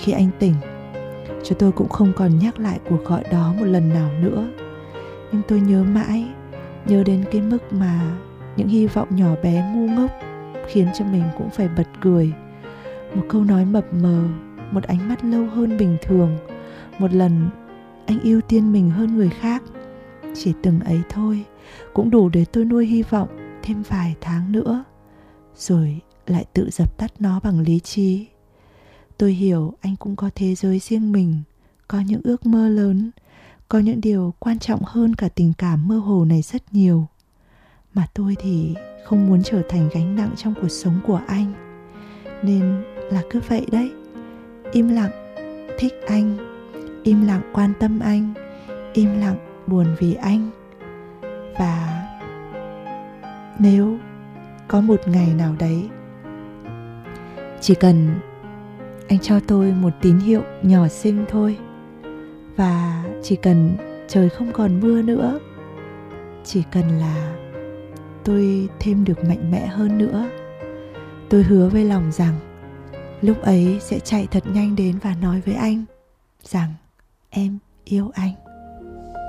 khi anh tỉnh. Chứ tôi cũng không còn nhắc lại cuộc gọi đó một lần nào nữa. Nhưng tôi nhớ mãi, nhớ đến cái mức mà những hy vọng nhỏ bé ngu ngốc khiến cho mình cũng phải bật cười. Một câu nói mập mờ, một ánh mắt lâu hơn bình thường, một lần anh ưu tiên mình hơn người khác. Chỉ từng ấy thôi cũng đủ để tôi nuôi hy vọng thêm vài tháng nữa, rồi lại tự dập tắt nó bằng lý trí. Tôi hiểu anh cũng có thế giới riêng mình, có những ước mơ lớn, có những điều quan trọng hơn cả tình cảm mơ hồ này rất nhiều. Mà tôi thì không muốn trở thành gánh nặng trong cuộc sống của anh. Nên là cứ vậy đấy, im lặng thích anh, im lặng quan tâm anh, im lặng buồn vì anh. Và nếu có một ngày nào đấy, chỉ cần anh cho tôi một tín hiệu nhỏ xinh thôi, và chỉ cần trời không còn mưa nữa, chỉ cần là tôi thêm được mạnh mẽ hơn nữa, tôi hứa với lòng rằng lúc ấy sẽ chạy thật nhanh đến và nói với anh rằng em yêu anh.